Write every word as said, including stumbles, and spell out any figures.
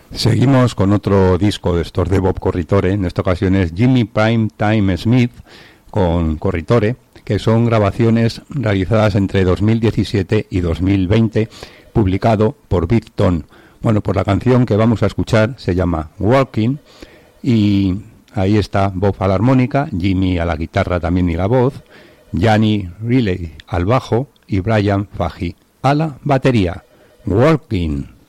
Seguimos con otro disco de estos de Bob Corritore, en esta ocasión es Jimmy Prime Time Smith con Corritore, que son grabaciones realizadas entre dos mil diecisiete y dos mil veinte, publicado por Big Tone. Bueno, pues la canción que vamos a escuchar se llama Walking, y ahí está Bob a la armónica, Jimmy a la guitarra también y la voz, Gianni Riley al bajo y Brian Fahey a la batería. Walking.